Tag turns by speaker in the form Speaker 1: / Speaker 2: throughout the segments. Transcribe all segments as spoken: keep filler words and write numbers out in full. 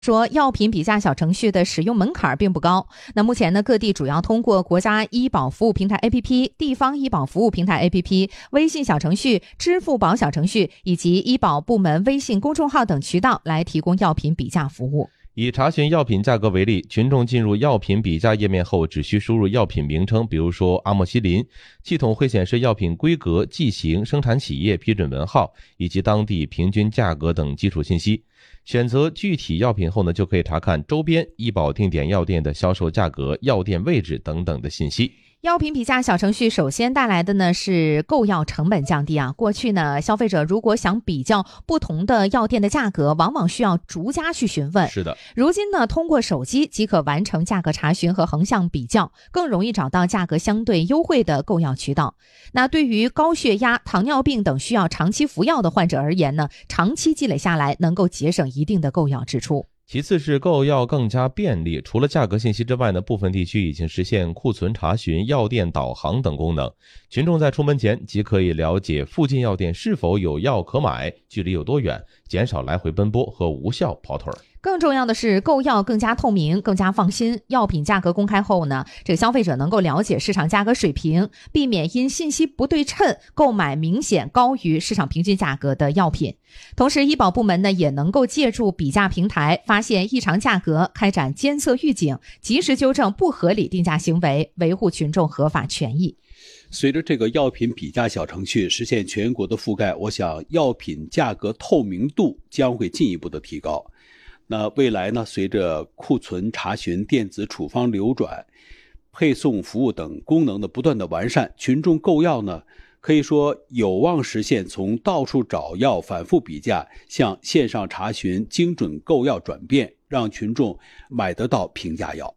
Speaker 1: 说药品比价小程序的使用门槛并不高。那目前呢，各地主要通过国家医保服务平台 A P P、地方医保服务平台 A P P、微信小程序、支付宝小程序以及医保部门微信公众号等渠道来提供药品比价服务。
Speaker 2: 以查询药品价格为例，群众进入药品比价页面后，只需输入药品名称，比如说阿莫西林，系统会显示药品规格、剂型、生产企业、批准文号以及当地平均价格等基础信息。选择具体药品后呢，就可以查看周边医保定点药店的销售价格、药店位置等等的信息。
Speaker 1: 药品比价小程序首先带来的呢是购药成本降低啊。过去呢，消费者如果想比较不同的药店的价格，往往需要逐家去询问。
Speaker 2: 是的，
Speaker 1: 如今呢，通过手机即可完成价格查询和横向比较，更容易找到价格相对优惠的购药渠道。那对于高血压、糖尿病等需要长期服药的患者而言呢，长期积累下来能够节省一定的购药支出。
Speaker 2: 其次是购药更加便利，除了价格信息之外呢，部分地区已经实现库存查询、药店导航等功能。群众在出门前即可以了解附近药店是否有药可买，距离有多远，减少来回奔波和无效跑腿。
Speaker 1: 更重要的是，购药更加透明，更加放心。药品价格公开后呢，这个消费者能够了解市场价格水平，避免因信息不对称购买明显高于市场平均价格的药品。同时，医保部门呢也能够借助比价平台发现异常价格，开展监测预警，及时纠正不合理定价行为，维护群众合法权益。
Speaker 3: 随着这个药品比价小程序实现全国的覆盖，我想药品价格透明度将会进一步的提高。那未来呢，随着库存查询、电子处方流转、配送服务等功能的不断的完善，群众购药呢，可以说有望实现从到处找药、反复比价向线上查询、精准购药转变，让群众买得到平价药。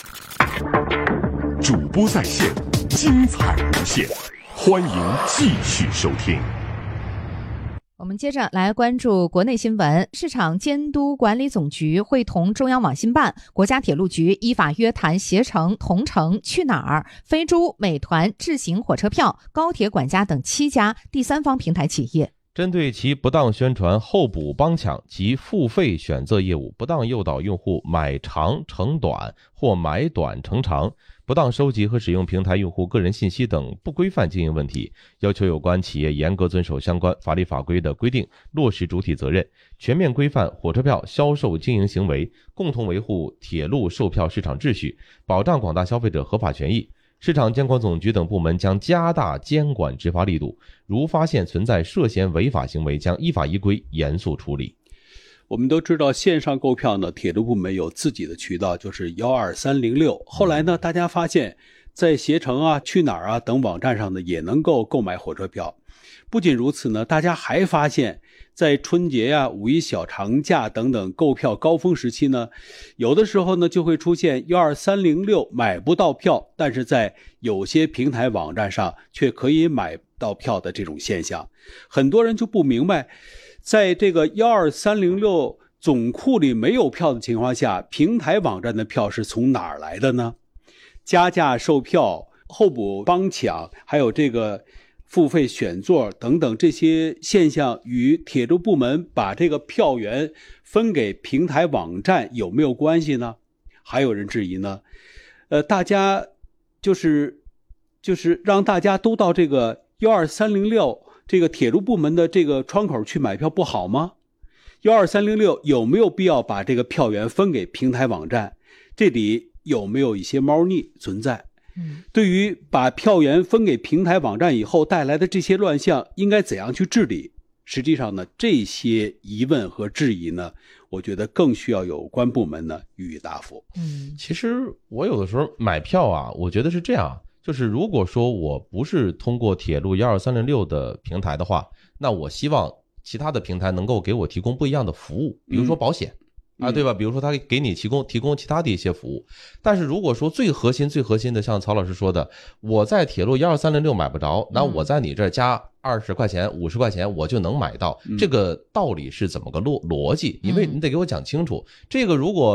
Speaker 4: 主播在线，精彩无限，欢迎继续收听。
Speaker 1: 我们接着来关注国内新闻。市场监督管理总局会同中央网信办、国家铁路局依法约谈携程、同程、去哪儿、飞猪、美团、智行火车票、高铁管家等七家第三方平台企业，
Speaker 2: 针对其不当宣传、候补帮抢及付费选择业务，不当诱导用户买长乘短或买短乘长，不当收集和使用平台用户个人信息等不规范经营问题，要求有关企业严格遵守相关法律法规的规定，落实主体责任，全面规范火车票销售经营行为，共同维护铁路售票市场秩序，保障广大消费者合法权益。市场监管总局等部门将加大监管执法力度，如发现存在涉嫌违法行为，将依法依规严肃处理。
Speaker 3: 我们都知道线上购票呢，铁路部门有自己的渠道，就是一二三零六。后来呢，大家发现在携程啊、去哪儿啊等网站上呢，也能够购买火车票。不仅如此呢，大家还发现在春节呀、啊、五一小长假等等购票高峰时期呢，有的时候呢就会出现一二三零六买不到票，但是在有些平台网站上却可以买到票的这种现象。很多人就不明白，在这个一二三零六总库里没有票的情况下，平台网站的票是从哪儿来的呢？加价售票、候补帮抢，还有这个付费选座等等这些现象，与铁路部门把这个票源分给平台网站有没有关系呢？还有人质疑呢，呃，大家就是就是让大家都到这个一二三零六这个铁路部门的这个窗口去买票不好吗？一二三零六有没有必要把这个票源分给平台网站？这里有没有一些猫腻存在？嗯，对于把票源分给平台网站以后带来的这些乱象，应该怎样去治理？实际上呢，这些疑问和质疑呢，我觉得更需要有关部门呢予以答复。
Speaker 2: 嗯，其实我有的时候买票啊，我觉得是这样，就是如果说我不是通过铁路一二三零六的平台的话，那我希望其他的平台能够给我提供不一样的服务，比如说保险。嗯啊，对吧？比如说他给你提供提供其他的一些服务，但是如果说最核心最核心的，像曹老师说的，我在铁路一二三零六买不着，那我在你这儿加二十块钱、五十块钱，我就能买到，这个道理是怎么个逻逻辑？因为你得给我讲清楚，这个如果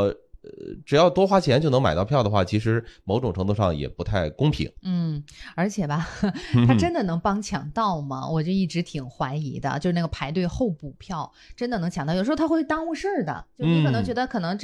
Speaker 2: 只要多花钱就能买到票的话，其实某种程度上也不太公平。
Speaker 1: 嗯，而且吧，他真的能帮抢到吗？我就一直挺怀疑的，就是那个排队候补票真的能抢到，有时候他会耽误事儿的，就你可能觉得可能这